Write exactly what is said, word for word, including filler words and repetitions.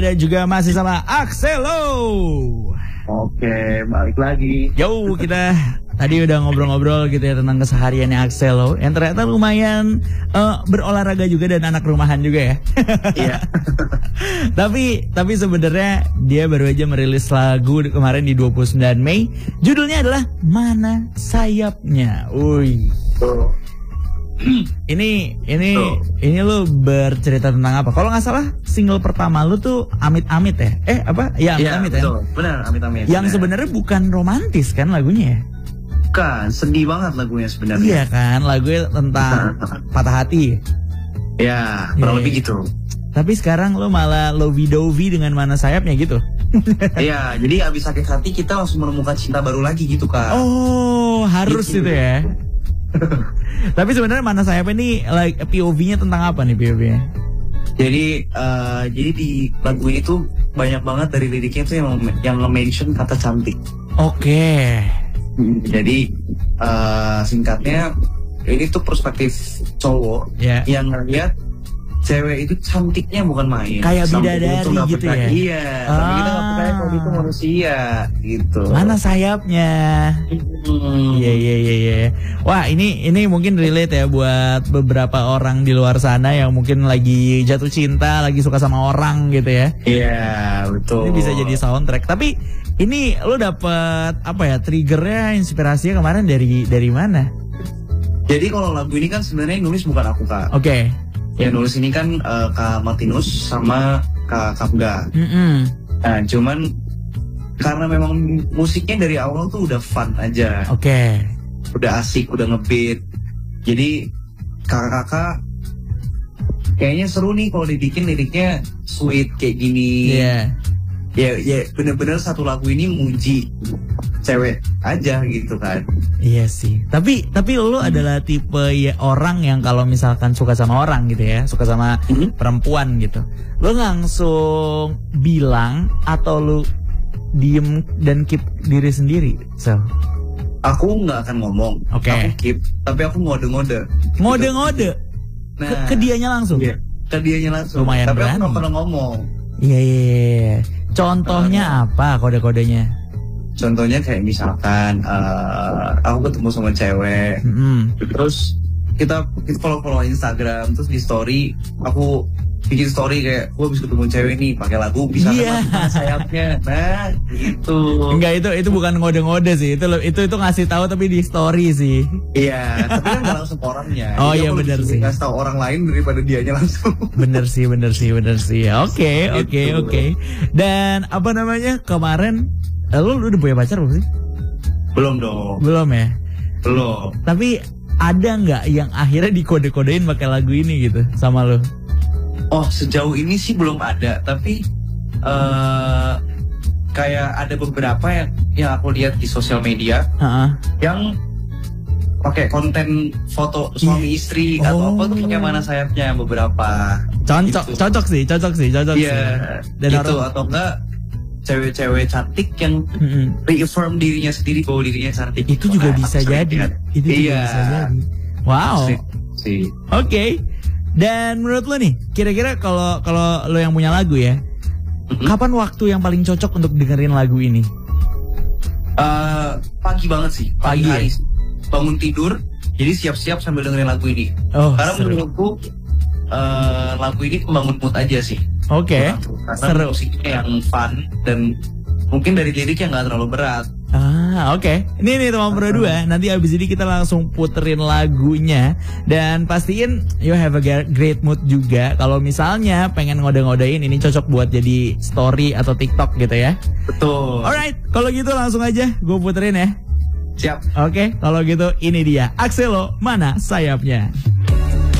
Dan juga masih sama Axelo. Oke, balik lagi. Yo, kita tadi udah ngobrol-ngobrol gitu ya tentang kesehariannya Axelo yang ternyata lumayan uh, berolahraga juga dan anak rumahan juga ya. Iya. tapi tapi sebenarnya dia baru aja merilis lagu kemarin di dua puluh sembilan Mei. Judulnya adalah Mana Sayapnya. Uy. Tuh. Ini ini Tuh. ini lu bercerita tentang apa? Kalau nggak salah single pertama lu tuh Amit-Amit ya? Eh apa? Ya Amit-Amit ya. Betul. Benar, Amit-Amit. Yang sebenarnya bukan romantis kan lagunya ya? Bukan, sedih banget lagunya sebenarnya. Iya kan, lagunya tentang patah hati. Ya, kurang Iya. lebih gitu. Tapi sekarang lo malah lovey-dovey dengan Mana Sayapnya gitu. Iya, jadi abis sakit hati kita langsung menemukan cinta baru lagi gitu, Kak. Oh, harus Gitu. itu ya. Tapi sebenarnya Mana Sayapnya ini like P O V-nya tentang apa nih P O V-nya? Jadi eh, jadi di lagu ini tuh banyak banget dari liriknya tuh yang yang nge-mention kata cantik. Oke. Jadi eh, singkatnya ini tuh perspektif cowok Ya. yang ngeliat cewek itu cantiknya bukan main. Kayak Sampai bidadari itu nggak gitu percaya. ya? Iya, tapi kita nggak percaya Ah. kalau itu manusia gitu. Mana sayapnya? Hmm. Iya iya iya iya. Wah, ini ini mungkin relate ya buat beberapa orang di luar sana yang mungkin lagi jatuh cinta, lagi suka sama orang gitu ya. Iya, betul. Ini bisa jadi soundtrack. Tapi ini lo dapet apa ya triggernya, inspirasinya kemarin dari dari mana? Jadi kalau lagu ini kan sebenarnya yang nulis bukan aku, Kak. Oke. Yang nulis ini kan eh, Kak Martinus sama Kak Kapga. Mm-mm. Nah, cuman karena memang musiknya dari awal tuh udah fun aja, Oke. udah asik, udah ngebeat. Jadi kakak-kakak kayaknya seru nih kalau dibikin liriknya sweet kayak gini. Iya. Ya, ya bener-bener satu lagu ini muji cewek aja gitu kan. Iya sih. Tapi tapi lo adalah tipe ya orang yang kalau misalkan suka sama orang gitu ya, suka sama Mhm. perempuan gitu, lo langsung bilang atau lo diem dan keep diri sendiri? So, Aku nggak akan ngomong, Oke. aku keep, tapi aku ngode-ngode. ngode-ngode ke, Nah, ke dianya langsung. iya, ke dianya langsung. Lumayan tapi aku berani. nggak pernah ngomong. Iya iya. iya. Contohnya apa kode-kodenya? Contohnya kayak misalkan eh, aku ketemu sama cewek, Mm-mm. terus kita kita follow follow Instagram, terus di story aku bikin story kayak gue habis ketemu cewek nih pakai lagu bisa Iya. kan sayapnya, nah gitu. Enggak, itu itu bukan ngode-ngode sih. Itu itu itu ngasih tahu tapi di story sih. Iya, tapi kan nggak langsung ke orangnya. Oh, Jadi iya, aku benar lebih sih. ngasih tahu orang lain daripada dianya langsung. Bener sih, bener sih, bener sih. Oke, oke, Gitu. oke. Dan apa namanya kemarin, eh, lu, lu udah punya pacar belum sih? Belum dong, Belum ya. belum. Tapi ada nggak yang akhirnya dikode-kodein pakai lagu ini gitu sama lu? Oh, sejauh ini sih belum ada, tapi eh kayak ada beberapa yang yang aku lihat di sosial media Heeh. yang pakai konten foto suami istri Oh. atau apa tuh pakai Mana Sayapnya beberapa. Cocok, Gitu. cocok sih, cocok sih, cocok Iya, sih. Dan gitu orang- atau enggak cewek-cewek cantik yang Mm-mm. reaffirm dirinya sendiri bahwa dirinya cantik. Itu juga Nah, bisa aku sering jadi. lihat. Itu juga Iya. bisa jadi. Wow. Sih, sih. Oke. Dan menurut lo nih, kira-kira kalau kalau lo yang punya lagu ya, Mhm. kapan waktu yang paling cocok untuk dengerin lagu ini? Eh, pagi banget sih, pagi, Pagi ya? hari. Bangun tidur, jadi siap-siap sambil dengerin lagu ini. Oh, Karena seru. menurutku eh, lagu ini membangun mood aja sih. Oke. Karena Seru. musiknya yang fun dan mungkin dari liriknya nggak terlalu berat. Ah, oke. Ini nih teman berdua. Nanti abis ini kita langsung puterin lagunya dan pastiin you have a ga- great mood juga. Kalau misalnya pengen ngode-ngodein, ini cocok buat jadi story atau TikTok gitu ya. Betul. Alright, kalau gitu langsung aja gue puterin ya. Siap. Oke, kalau gitu ini dia Axelo, Mana Sayapnya.